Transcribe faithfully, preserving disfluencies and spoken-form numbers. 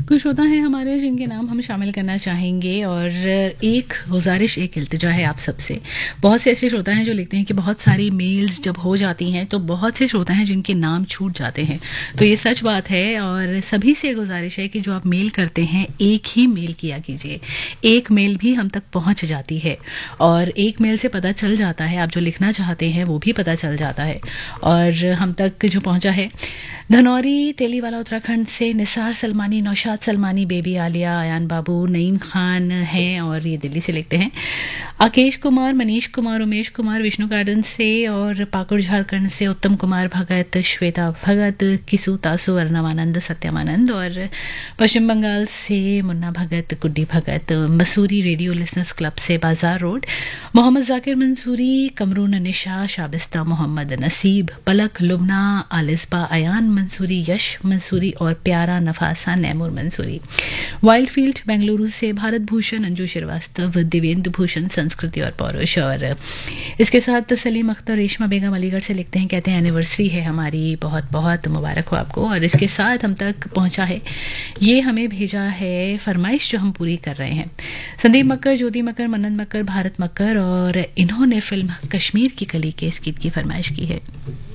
कुछ श्रोता हैं हमारे जिनके नाम हम शामिल करना चाहेंगे और एक गुजारिश, एक इल्तिजा है आप सबसे। बहुत से ऐसे श्रोता हैं जो लिखते हैं कि बहुत सारी मेल्स जब हो जाती हैं तो बहुत से श्रोता हैं जिनके नाम छूट जाते हैं। तो ये सच बात है और सभी से गुजारिश है कि जो आप मेल करते हैं एक ही मेल किया कीजिए। एक मेल भी हम तक पहुंच जाती है और एक मेल से पता चल जाता है आप जो लिखना चाहते हैं वो भी पता चल जाता है। और हम तक जो पहुंचा है धनौरी तेलीवाला उत्तराखंड से निसार सलमानी, नौशाद सलमानी, बेबी आलिया, अयान बाबू, नईम खान हैं और ये दिल्ली से लिखते हैं। आकेश कुमार, मनीष कुमार, उमेश कुमार विष्णु गार्डन से और पाकुड़ झारखंड से उत्तम कुमार भगत, श्वेता भगत, किसु तासु, अर्णवानंद, सत्यमानंद और पश्चिम बंगाल से मुन्ना भगत, गुड्डी भगत, मसूरी रेडियो लिसनर्स क्लब से बाजार रोड, मोहम्मद जाकिर मंसूरी, कमरून निशा, शाबिस्ता मोहम्मद नसीब, पलक लुबना, आलिस्बा, अयान मंसूरी, यश मंसूरी और प्यारा नफासा नैमूर मंसूरी। वाइल्ड फील्ड बेंगलुरु से भारत भूषण, अंजू श्रीवास्तव, दिव्येंदु भूषण, संस्कृति और पौरुष। और इसके साथ सलीम अख्तर, रेशमा बेगम अलीगढ़ से लिखते हैं, कहते हैं एनिवर्सरी है हमारी, बहुत बहुत मुबारक हो आपको। और इसके साथ हम तक पहुंचा है, ये हमें भेजा है फरमाइश जो हम पूरी कर रहे हैं। संदीप मक्कर, ज्योति मक्कर, मनन मक्कर, भारत मक्कर और इन्होंने फिल्म कश्मीर की कली के इस गीत की फरमाइश की है।